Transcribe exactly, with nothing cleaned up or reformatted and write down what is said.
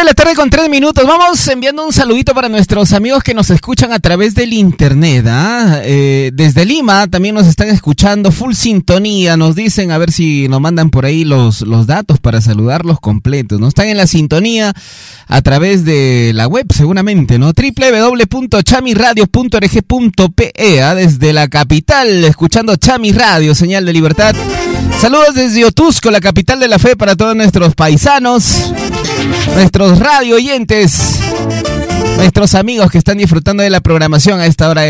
de la tarde con tres minutos. Vamos enviando un saludito para nuestros amigos que nos escuchan a través del internet. ¿ah? Eh, desde Lima también nos están escuchando. Full sintonía. Nos dicen a ver si nos mandan por ahí los, los datos para saludarlos completos. ¿no? Están en la sintonía a través de la web seguramente. ¿no? doble u doble u doble u punto chami radio punto org punto pe. ¿ah? Desde la capital, escuchando Chami Radio, señal de libertad. Saludos desde Otusco, la capital de la fe, para todos nuestros paisanos, nuestros radio oyentes, nuestros amigos que están disfrutando de la programación a esta hora de